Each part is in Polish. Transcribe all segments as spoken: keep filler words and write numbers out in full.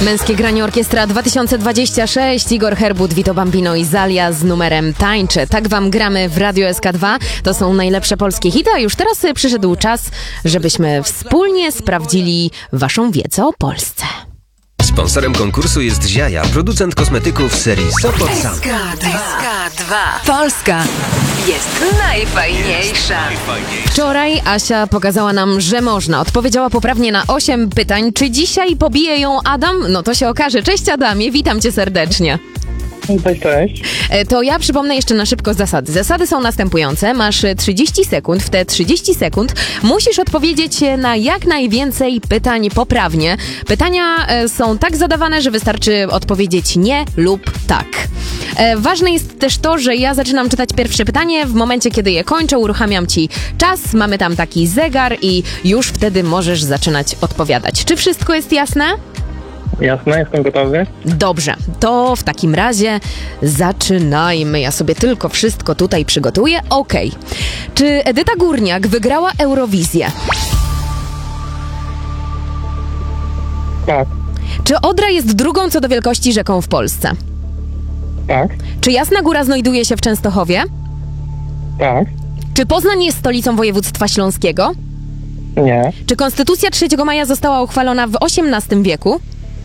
Męskie granie orkiestra dwa tysiące dwadzieścia sześć, Igor Herbut, Vito Bambino i Zalia z numerem Tańczę. Tak wam gramy w Radio S K dwa. To są najlepsze polskie hity, a już teraz przyszedł czas, żebyśmy wspólnie sprawdzili waszą wiedzę o Polsce. Sponsorem konkursu jest Ziaja, producent kosmetyków serii Sopot Sam. S K dwa. Polska jest najfajniejsza. Wczoraj Asia pokazała nam, że można. Odpowiedziała poprawnie na osiem pytań. Czy dzisiaj pobije ją Adam? No to się okaże. Cześć Adamie, witam cię serdecznie. Cześć, cześć. To ja przypomnę jeszcze na szybko zasady. Zasady są następujące. Masz trzydzieści sekund. W te trzydzieści sekund musisz odpowiedzieć na jak najwięcej pytań poprawnie. Pytania są tak zadawane, że wystarczy odpowiedzieć nie lub tak. Ważne jest też to, że ja zaczynam czytać pierwsze pytanie. W momencie, kiedy je kończę, uruchamiam ci czas. Mamy tam taki zegar i już wtedy możesz zaczynać odpowiadać. Czy wszystko jest jasne? Jasne, jestem gotowy. Dobrze, to w takim razie zaczynajmy. Ja sobie tylko wszystko tutaj przygotuję. Okej. Okay. Czy Edyta Górniak wygrała Eurowizję? Tak. Czy Odra jest drugą co do wielkości rzeką w Polsce? Tak. Czy Jasna Góra znajduje się w Częstochowie? Tak. Czy Poznań jest stolicą województwa śląskiego? Nie. Czy Konstytucja trzeciego maja została uchwalona w osiemnastym wieku?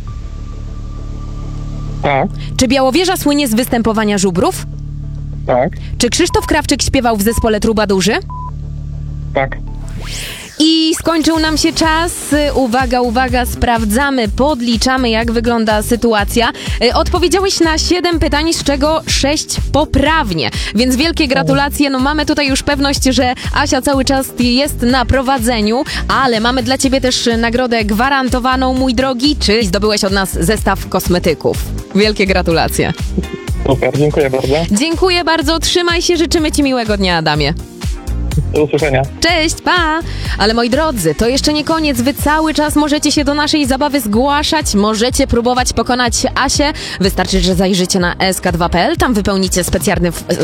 Tak. Czy Białowieża słynie z występowania żubrów? Tak. Czy Krzysztof Krawczyk śpiewał w zespole Trubadurzy? Tak. I skończył nam się czas. Uwaga, uwaga, sprawdzamy, podliczamy, jak wygląda sytuacja. Odpowiedziałeś na siedem pytań, z czego sześć poprawnie. Więc wielkie gratulacje. No mamy tutaj już pewność, że Asia cały czas jest na prowadzeniu, ale mamy dla ciebie też nagrodę gwarantowaną, mój drogi. Czy zdobyłeś od nas zestaw kosmetyków? Wielkie gratulacje. Super, dziękuję bardzo. Dziękuję bardzo, trzymaj się, życzymy ci miłego dnia, Adamie. Do usłyszenia. Cześć, pa! Ale moi drodzy, to jeszcze nie koniec. Wy cały czas możecie się do naszej zabawy zgłaszać, możecie próbować pokonać Asię. Wystarczy, że zajrzycie na S K dwa kropka p l, tam wypełnicie specjalny